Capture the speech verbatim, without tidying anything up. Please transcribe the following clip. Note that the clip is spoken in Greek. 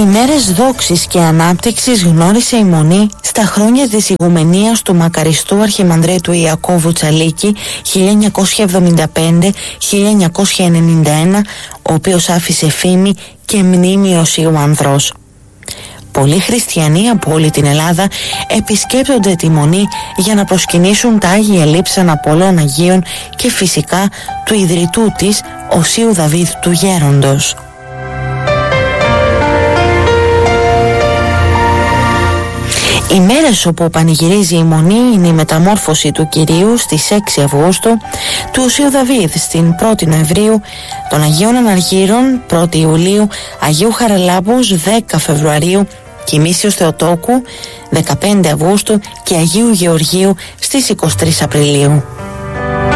Ημέρες δόξης και ανάπτυξης γνώρισε η Μονή στα χρόνια της ηγουμενίας του μακαριστού Αρχιμανδρίτου Ιακώβου Τσαλίκη χίλια εννιακόσια εβδομήντα πέντε με χίλια εννιακόσια ενενήντα ένα, ο οποίος άφησε φήμη και μνήμη ως Ιωανδρός. Πολλοί χριστιανοί από όλη την Ελλάδα επισκέπτονται τη Μονή για να προσκυνήσουν τα Άγια Λείψανα πολλών Αγίων και φυσικά του ιδρυτού της, Οσίου Δαβίδ του Γέροντος. Οι μέρες όπου πανηγυρίζει η Μονή είναι η μεταμόρφωση του Κυρίου στις έξι Αυγούστου, του Οσίου Δαβίδ στην πρώτη Νοεμβρίου, των Αγίων Αναργύρων πρώτη Ιουλίου, Αγίου Χαραλάμπους δέκα Φεβρουαρίου, Κοιμήσιος Θεοτόκου δεκαπέντε Αυγούστου και Αγίου Γεωργίου στις είκοσι τρεις Απριλίου.